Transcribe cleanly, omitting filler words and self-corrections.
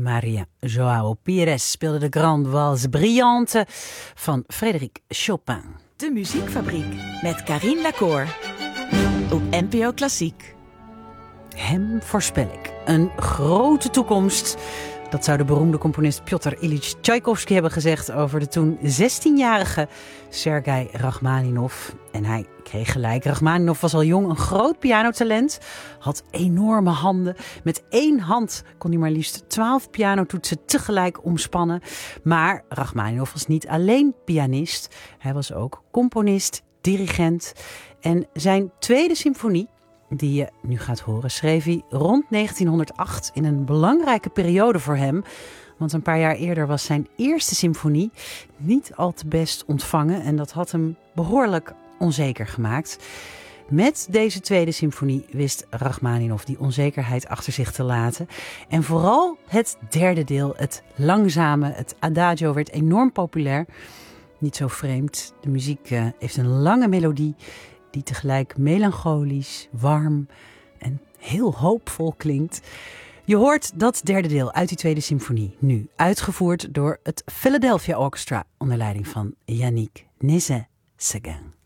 Maria Joao Pires speelde de Grande Valse Brillante van Frédéric Chopin. De Muziekfabriek met Carine Lacour op NPO Klassiek. Hem voorspel ik een grote toekomst. Dat zou de beroemde componist Pjotr Ilyich Tchaikovsky hebben gezegd over de toen 16-jarige Sergei Rachmaninov. En hij kreeg gelijk. Rachmaninov was al jong een groot pianotalent, had enorme handen. Met één hand kon hij maar liefst 12 pianotoetsen tegelijk omspannen. Maar Rachmaninov was niet alleen pianist, hij was ook componist, dirigent. En zijn tweede symfonie, die je nu gaat horen, schreef hij rond 1908 in een belangrijke periode voor hem. Want een paar jaar eerder was zijn eerste symfonie niet al te best ontvangen en dat had hem behoorlijk onzeker gemaakt. Met deze tweede symfonie wist Rachmaninov die onzekerheid achter zich te laten. En vooral het derde deel, het langzame, het adagio, werd enorm populair. Niet zo vreemd, de muziek heeft een lange melodie die tegelijk melancholisch, warm en heel hoopvol klinkt. Je hoort dat derde deel uit die tweede symfonie, nu uitgevoerd door het Philadelphia Orchestra onder leiding van Yannick Nézet-Séguin.